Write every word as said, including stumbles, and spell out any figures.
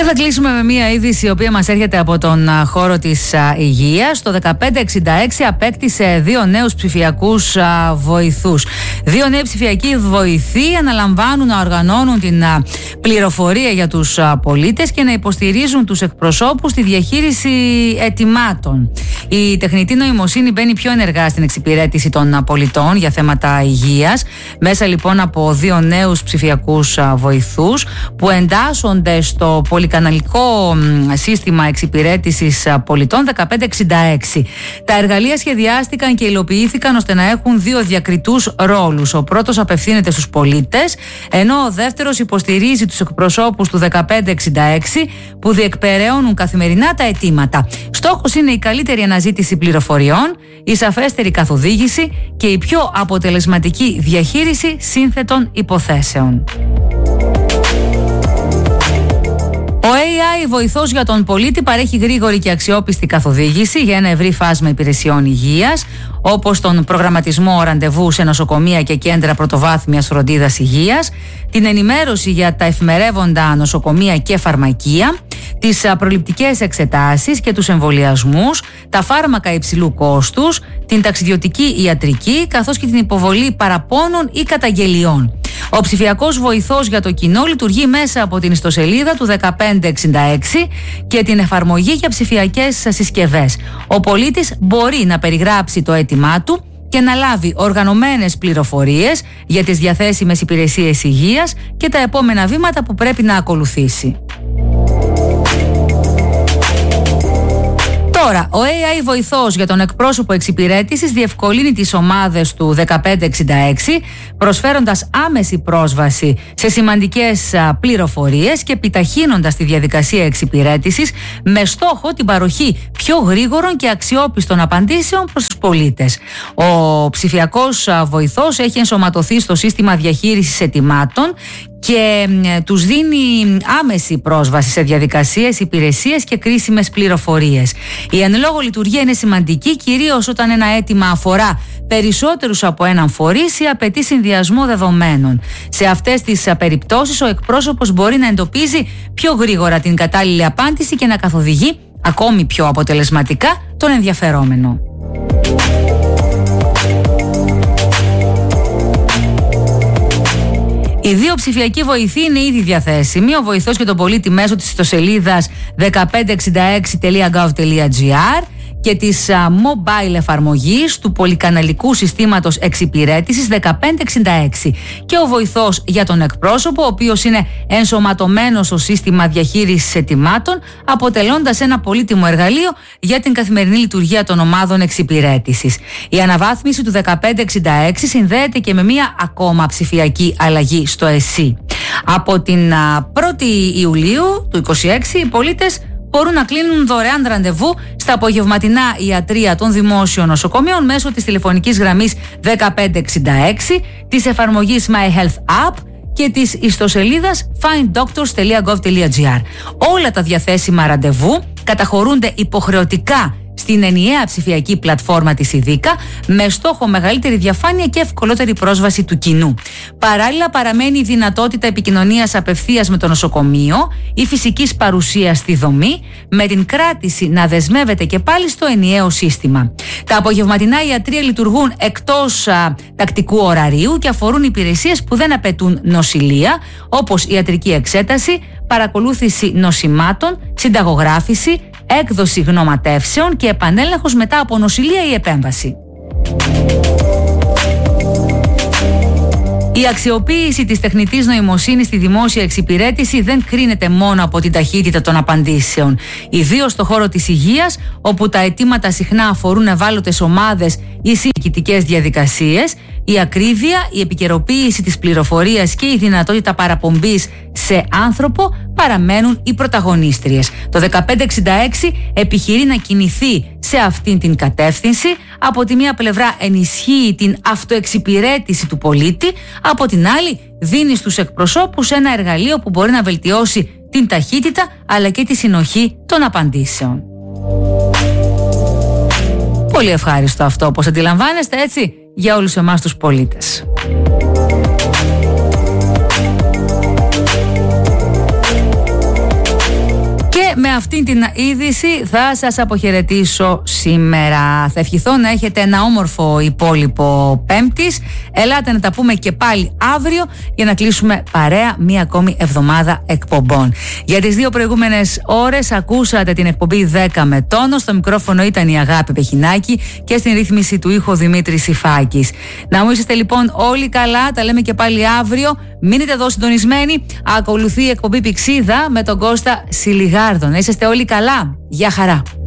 Και θα κλείσουμε με μια είδηση η οποία μας έρχεται από τον χώρο της υγείας. Το δεκαπέντε εξήντα έξι απέκτησε δύο νέους ψηφιακούς βοηθούς. Δύο νέοι ψηφιακοί βοηθοί αναλαμβάνουν να οργανώνουν την πληροφορία για τους πολίτες και να υποστηρίζουν τους εκπροσώπους στη διαχείριση αιτημάτων. Η τεχνητή νοημοσύνη μπαίνει πιο ενεργά στην εξυπηρέτηση των πολιτών για θέματα υγείας, μέσα λοιπόν από δύο νέους ψηφιακούς βοηθούς που εντάσσονται στο πολυκαναλικό σύστημα εξυπηρέτησης πολιτών δεκαπέντε εξήντα έξι. Τα εργαλεία σχεδιάστηκαν και υλοποιήθηκαν ώστε να έχουν δύο διακριτούς ρόλους. Ο πρώτος απευθύνεται στους πολίτες, ενώ ο δεύτερος υποστηρίζει τους εκπροσώπους του δεκαπέντε εξήντα έξι που διεκπεραιώνουν καθημερινά τα αιτήματα. Στόχος είναι η καλύτερη αναζήτηση πληροφοριών, η σαφέστερη καθοδήγηση και η πιο αποτελεσματική διαχείριση σύνθετων υποθέσεων. Ο έι άι βοηθός για τον πολίτη παρέχει γρήγορη και αξιόπιστη καθοδήγηση για ένα ευρύ φάσμα υπηρεσιών υγείας, όπως τον προγραμματισμό ραντεβού σε νοσοκομεία και κέντρα πρωτοβάθμιας φροντίδας υγείας, την ενημέρωση για τα εφημερεύοντα νοσοκομεία και φαρμακεία, τις προληπτικές εξετάσεις και τους εμβολιασμούς, τα φάρμακα υψηλού κόστους, την ταξιδιωτική ιατρική, καθώς και την υποβολή παραπώνων ή καταγγελιών. Ο ψηφιακός βοηθός για το κοινό λειτουργεί μέσα από την ιστοσελίδα του δεκαπέντε εξήντα έξι και την εφαρμογή για ψηφιακές συσκευές. Ο πολίτης μπορεί να περιγράψει το αίτημά του και να λάβει οργανωμένες πληροφορίες για τις διαθέσιμες υπηρεσίες υγείας και τα επόμενα βήματα που πρέπει να ακολουθήσει. Τώρα, ο έι άι βοηθός για τον εκπρόσωπο εξυπηρέτησης διευκολύνει τις ομάδες του δεκαπέντε εξήντα έξι, προσφέροντας άμεση πρόσβαση σε σημαντικές πληροφορίες και επιταχύνοντας τη διαδικασία εξυπηρέτησης με στόχο την παροχή πιο γρήγορων και αξιόπιστων απαντήσεων προς τους πολίτες. Ο ψηφιακός βοηθός έχει ενσωματωθεί στο σύστημα διαχείρισης αιτημάτων και τους δίνει άμεση πρόσβαση σε διαδικασίες, υπηρεσίες και κρίσιμες πληροφορίες. Η εν λόγω λειτουργία είναι σημαντική, κυρίως όταν ένα αίτημα αφορά περισσότερους από έναν φορείς ή απαιτεί συνδυασμό δεδομένων. Σε αυτές τις περιπτώσεις ο εκπρόσωπος μπορεί να εντοπίζει πιο γρήγορα την κατάλληλη απάντηση και να καθοδηγεί ακόμη πιο αποτελεσματικά τον ενδιαφερόμενο. Οι δύο ψηφιακοί βοηθοί είναι ήδη διαθέσιμοι. Ο βοηθός για τον πολίτη μέσω της ιστοσελίδας δεκαπέντε εξήντα έξι τελεία γκοβ τελεία τζι άρ και της uh, mobile εφαρμογής του πολυκαναλικού συστήματος εξυπηρέτησης δεκαπέντε εξήντα έξι και ο βοηθός για τον εκπρόσωπο, ο οποίος είναι ενσωματωμένος στο σύστημα διαχείρισης αιτημάτων, αποτελώντας ένα πολύτιμο εργαλείο για την καθημερινή λειτουργία των ομάδων εξυπηρέτησης. Η αναβάθμιση του δεκαπέντε εξήντα έξι συνδέεται και με μία ακόμα ψηφιακή αλλαγή στο ΕΣΥ. Από την uh, πρώτη Ιουλίου του είκοσι έξι οι πολίτες μπορούν να κλείνουν δωρεάν ραντεβού στα απογευματινά ιατρεία των δημόσιων νοσοκομείων μέσω της τηλεφωνικής γραμμής δεκαπέντε εξήντα έξι, της εφαρμογής My Health App και της ιστοσελίδας find doctors τελεία γκοβ τελεία τζι άρ. Όλα τα διαθέσιμα ραντεβού καταχωρούνται υποχρεωτικά στην ενιαία ψηφιακή πλατφόρμα της ΙΔΙΚΑ με στόχο μεγαλύτερη διαφάνεια και ευκολότερη πρόσβαση του κοινού. Παράλληλα παραμένει η δυνατότητα επικοινωνίας απευθείας με το νοσοκομείο ή φυσικής παρουσίας στη δομή, με την κράτηση να δεσμεύεται και πάλι στο ενιαίο σύστημα. Τα απογευματινά ιατρεία λειτουργούν εκτός α, τακτικού ωραρίου και αφορούν υπηρεσίες που δεν απαιτούν νοσηλεία, όπως ιατρική εξέταση, παρακολούθηση νοσημάτων, συνταγογράφηση, έκδοση γνωματεύσεων και επανέλεγχος μετά από νοσηλεία ή επέμβαση. Η αξιοποίηση της τεχνητής νοημοσύνης στη δημόσια εξυπηρέτηση δεν κρίνεται μόνο από την ταχύτητα των απαντήσεων. Ιδίως στον χώρο της υγείας, όπου τα αιτήματα συχνά αφορούν ευάλωτες ομάδες ή συγκητικές διαδικασίες, η ακρίβεια, η επικαιροποίηση της πληροφορίας και η δυνατότητα παραπομπής σε άνθρωπο παραμένουν οι πρωταγωνίστριες. Το δεκαπέντε εξήντα έξι επιχειρεί να κινηθεί σε αυτήν την κατεύθυνση. Από τη μία πλευρά ενισχύει την αυτοεξυπηρέτηση του πολίτη, από την άλλη δίνει στους εκπροσώπους ένα εργαλείο που μπορεί να βελτιώσει την ταχύτητα αλλά και τη συνοχή των απαντήσεων. Πολύ ευχάριστο αυτό, όπως αντιλαμβάνεστε, έτσι, για όλους εμάς τους πολίτες. με αυτήν την είδηση θα σας αποχαιρετήσω σήμερα. Θα ευχηθώ να έχετε ένα όμορφο υπόλοιπο Πέμπτης. Ελάτε να τα πούμε και πάλι αύριο για να κλείσουμε παρέα μία ακόμη εβδομάδα εκπομπών. Για τις δύο προηγούμενες ώρες ακούσατε την εκπομπή δέκα με τόνο. Στο μικρόφωνο ήταν η Αγάπη Πεχινάκη και στην ρύθμιση του ήχου Δημήτρης Σιφάκης. Να μου είσαστε λοιπόν όλοι καλά. Τα λέμε και πάλι αύριο. Μείνετε εδώ συντονισμένοι. Ακολουθεί η εκπομπή Πηξίδα με τον Κώστα Σιλιγάρδο. Να είσαστε όλοι καλά. Γεια χαρά.